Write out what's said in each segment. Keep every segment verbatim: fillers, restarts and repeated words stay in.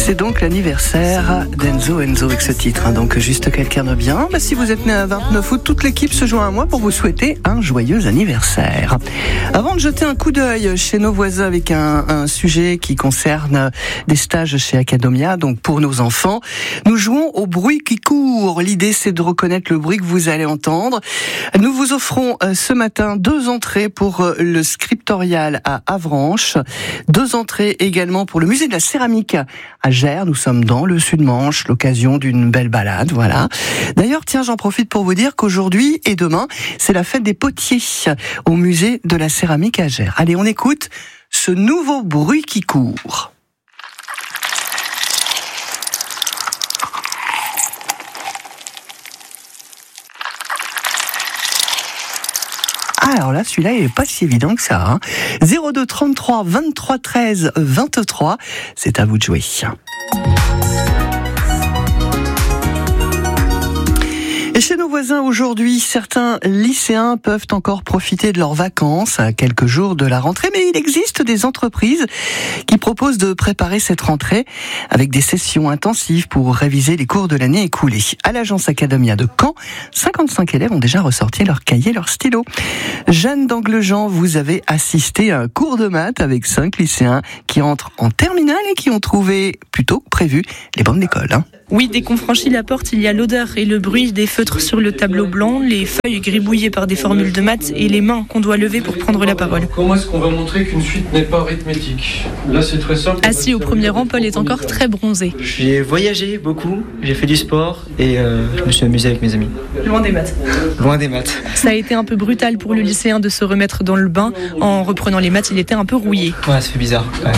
C'est donc l'anniversaire d'Enzo Enzo avec ce titre. Hein. Donc juste quelqu'un de bien. Bah, si vous êtes né à vingt-neuf août, toute l'équipe se joint à moi pour vous souhaiter un joyeux anniversaire. Avant de jeter un coup d'œil chez nos voisins avec un, un sujet qui concerne des stages chez Academia, donc pour nos enfants, nous jouons au bruit qui court. L'idée, c'est de reconnaître le bruit que vous allez entendre. Nous vous offrons euh, ce matin deux entrées pour euh, le Scriptorial à Avranches, deux entrées également pour le musée de la céramique à Gers. Nous sommes dans le Sud-Manche, l'occasion d'une belle balade, voilà. D'ailleurs, tiens, j'en profite pour vous dire qu'aujourd'hui et demain, c'est la fête des potiers au musée de la céramique à Gers. Allez, on écoute ce nouveau bruit qui court. Ah, alors là, celui-là, il n'est pas si évident que ça. Hein. zéro deux trente-trois vingt-trois treize vingt-trois, c'est à vous de jouer. Et chez nos voisins aujourd'hui, certains lycéens peuvent encore profiter de leurs vacances à quelques jours de la rentrée, mais il existe des entreprises qui proposent de préparer cette rentrée avec des sessions intensives pour réviser les cours de l'année écoulée. À l'agence Academia de Caen, cinquante-cinq élèves ont déjà ressorti leur cahier, leur stylo. Jeanne d'Anglejean, vous avez assisté à un cours de maths avec cinq lycéens qui entrent en terminale et qui ont trouvé, plus tôt que prévu, les bancs d'école. Hein. Oui, dès qu'on franchit la porte, il y a l'odeur et le bruit des feutres sur le tableau blanc, les feuilles gribouillées par des formules de maths et les mains qu'on doit lever pour prendre la parole. Comment est-ce qu'on va montrer qu'une suite n'est pas arithmétique ? Là, c'est très simple. Assis au premier rang, Paul est encore très bronzé. J'ai voyagé beaucoup, j'ai fait du sport et euh, je me suis amusé avec mes amis. Loin des maths. Loin des maths. Ça a été un peu brutal pour le lycéen de se remettre dans le bain. En reprenant les maths, il était un peu rouillé. Ouais, ça fait bizarre. Ouais.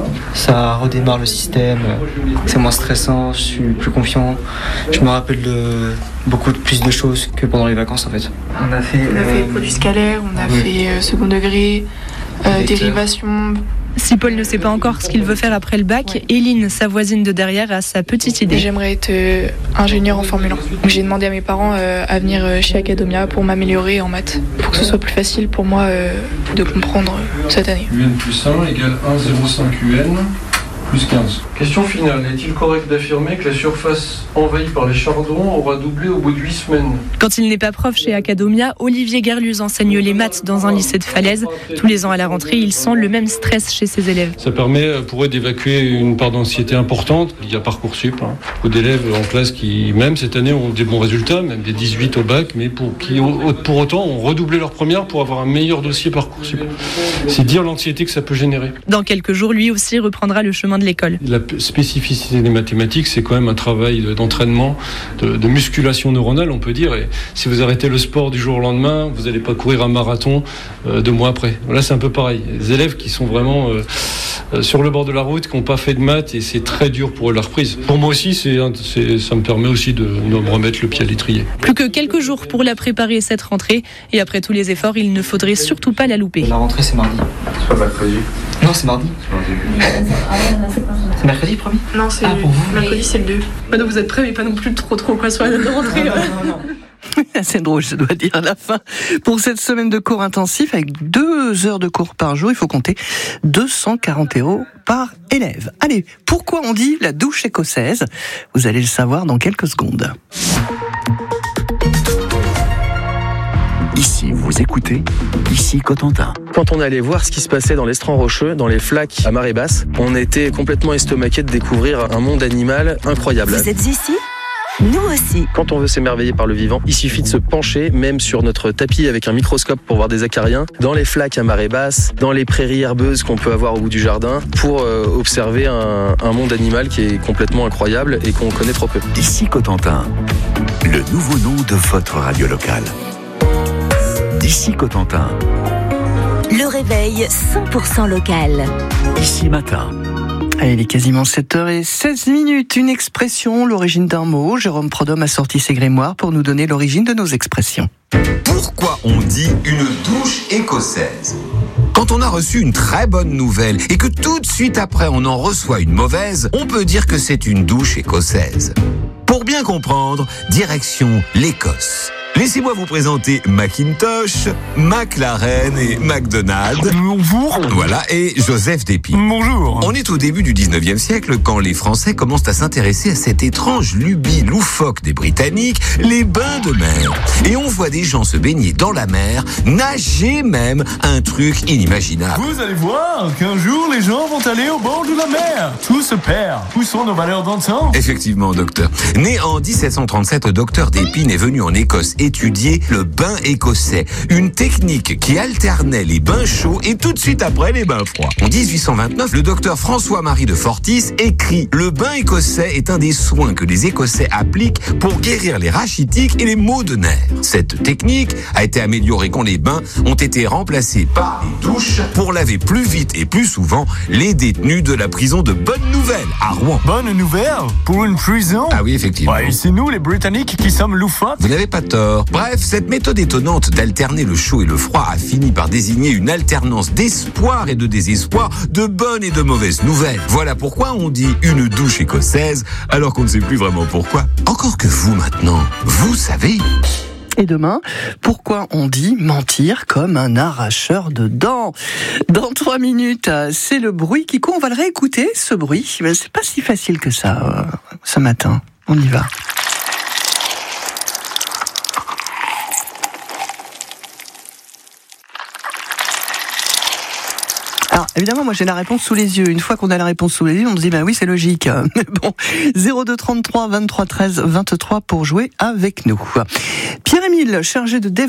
Ça redémarre le système, c'est moins stressant, je suis plus confiant. Je me rappelle de beaucoup plus de choses que pendant les vacances en fait. On a fait, on a fait euh, produits scalaires, on a ouais. fait euh, second degré, euh, dérivation. Si Paul ne sait pas encore ce qu'il veut faire après le bac, ouais. Éline, sa voisine de derrière, a sa petite idée. J'aimerais être euh, ingénieur en Formule un. Donc j'ai demandé à mes parents euh, à venir euh, chez Academia pour m'améliorer en maths, pour que ce soit plus facile pour moi euh, de comprendre euh, cette année. U N plus un égale un virgule zéro cinq U N plus quinze. Question finale. Est-il correct d'affirmer que la surface envahie par les chardons aura doublé au bout de huit semaines ? Quand il n'est pas prof chez Academia, Olivier Garluz enseigne les maths dans un lycée de Falaise. Tous les ans à la rentrée, il sent le même stress chez ses élèves. Ça permet pour eux d'évacuer une part d'anxiété importante. Il y a Parcoursup. Hein. Beaucoup d'élèves en classe qui, même cette année, ont des bons résultats, même des dix-huit au bac, mais pour, qui, pour autant, ont redoublé leur première pour avoir un meilleur dossier Parcoursup. C'est dire l'anxiété que ça peut générer. Dans quelques jours, lui aussi reprendra le chemin de l'école. La spécificité des mathématiques, c'est quand même un travail d'entraînement, de, de musculation neuronale, on peut dire. Et si vous arrêtez le sport du jour au lendemain, vous n'allez pas courir un marathon euh, deux mois après. Là, c'est un peu pareil. Les élèves qui sont vraiment euh, euh, sur le bord de la route, qui n'ont pas fait de maths, et c'est très dur pour eux la reprise. Pour moi aussi, c'est, c'est, ça me permet aussi de, de me remettre le pied à l'étrier. Plus que quelques jours pour la préparer, cette rentrée. Et après tous les efforts, il ne faudrait surtout pas la louper. La rentrée, c'est mardi. C'est pas mercredi. Non, c'est mardi. C'est mercredi, promis ? Non, c'est ah, pour vous. Mercredi, c'est le deux. Bah donc vous êtes prêts, mais pas non plus trop trop quoi sur la rentrée. Non, non, non, non. C'est drôle, je dois dire, à la fin. Pour cette semaine de cours intensif, avec deux heures de cours par jour, il faut compter deux cent quarante euros par élève. Allez, pourquoi on dit la douche écossaise ? Vous allez le savoir dans quelques secondes. Ici, vous écoutez, ici Cotentin. Quand on allait voir ce qui se passait dans l'estran rocheux, dans les flaques à marée basse, on était complètement estomaqué de découvrir un monde animal incroyable. Vous êtes ici ? Nous aussi. Quand on veut s'émerveiller par le vivant, il suffit de se pencher, même sur notre tapis avec un microscope pour voir des acariens, dans les flaques à marée basse, dans les prairies herbeuses qu'on peut avoir au bout du jardin, pour euh, observer un, un monde animal qui est complètement incroyable et qu'on connaît trop peu. Ici Cotentin, le nouveau nom de votre radio locale. D'ici Cotentin. Le réveil cent pour cent local. Ici matin. Allez, il est quasiment sept heures seize minutes. Une expression, l'origine d'un mot. Jérôme Prodhomme a sorti ses grimoires pour nous donner l'origine de nos expressions. Pourquoi on dit une douche écossaise ? Quand on a reçu une très bonne nouvelle et que tout de suite après on en reçoit une mauvaise, on peut dire que c'est une douche écossaise. Pour bien comprendre, direction l'Écosse. Laissez-moi vous présenter Macintosh, McLaren et McDonald's. Bonjour. Voilà, et Joseph Despines. Bonjour. On est au début du dix-neuvième siècle quand les Français commencent à s'intéresser à cette étrange lubie loufoque des Britanniques, les bains de mer. Et on voit des gens se baigner dans la mer, nager même, un truc inimaginable. Vous allez voir qu'un jour les gens vont aller au bord de la mer. Tout se perd. Où sont nos valeurs d'antan ? Effectivement, docteur. Né en dix-sept cent trente-sept, le docteur Despines est venu en Écosse étudier le bain écossais, une technique qui alternait les bains chauds et tout de suite après les bains froids. En dix-huit cent vingt-neuf, le docteur François-Marie de Fortis écrit « Le bain écossais est un des soins que les Écossais appliquent pour guérir les rachitiques et les maux de nerfs. Cette technique a été améliorée quand les bains ont été remplacés par des douches pour laver plus vite et plus souvent les détenus de la prison de Bonne-Nouvelle à Rouen. » Bonne nouvelle pour une prison ? Ah oui, effectivement. Ouais, c'est nous les Britanniques qui sommes loufoques. Vous n'avez pas tort. Bref, cette méthode étonnante d'alterner le chaud et le froid a fini par désigner une alternance d'espoir et de désespoir, de bonnes et de mauvaises nouvelles. Voilà pourquoi on dit une douche écossaise, alors qu'on ne sait plus vraiment pourquoi. Encore que vous maintenant, vous savez. Et demain, pourquoi on dit mentir comme un arracheur de dents ? Dans trois minutes, c'est le bruit qui court. On va le réécouter, ce bruit. Mais c'est pas si facile que ça, euh, ce matin. On y va. Alors, évidemment, moi, j'ai la réponse sous les yeux. Une fois qu'on a la réponse sous les yeux, on se dit, bah oui, c'est logique. Mais bon, zéro deux trente-trois vingt-trois treize vingt-trois pour jouer avec nous. Pierre-Émile, chargé de développement